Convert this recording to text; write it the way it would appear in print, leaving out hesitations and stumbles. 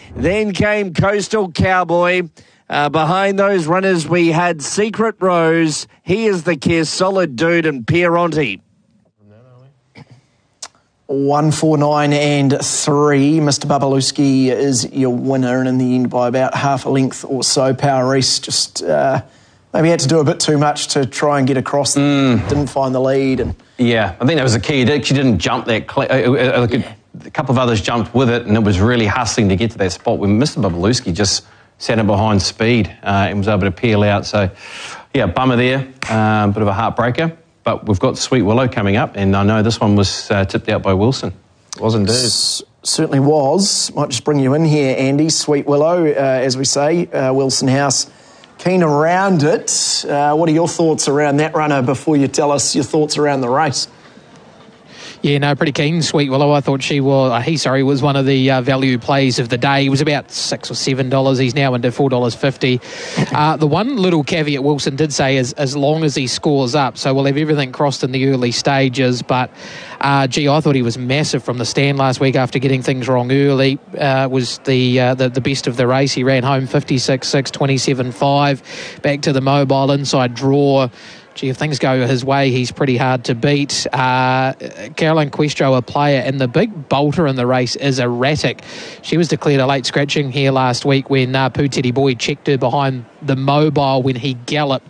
Then came Coastal Cowboy. Behind those runners, we had Secret Rose. He is the Kiss, Solid Dude, and Pieronti. 1, 4, 9 and 3. Mr. Babalewski is your winner, and in the end by about half a length or so. Power East just maybe had to do a bit too much to try and get across. Didn't find the lead. Yeah, I think that was the key. She didn't jump that. A couple of others jumped with it, and it was really hustling to get to that spot when Mr. Babalewski just sat in behind speed and was able to peel out. So, yeah, bummer there. Bit of a heartbreaker. But we've got Sweet Willow coming up, and I know this one was tipped out by Wilson. It was indeed. Certainly was. Might just bring you in here, Andy. Sweet Willow, as we say, Wilson House, keen around it. What are your thoughts around that runner before you tell us your thoughts around the race? Yeah, no, pretty keen. Sweet Willow, I thought was one of the value plays of the day. He was about $6 or $7. He's now into $4.50. The one little caveat Wilson did say is as long as he scores up, so we'll have everything crossed in the early stages. But, I thought he was massive from the stand last week after getting things wrong early. Was the best of the race. He ran home 56.6, 27.5. Back to the mobile inside draw. If things go his way, he's pretty hard to beat. Caroline Questro, a player, and the big bolter in the race is Erratic. She was declared a late scratching here last week when Poo Teddy Boy checked her behind the mobile when he galloped.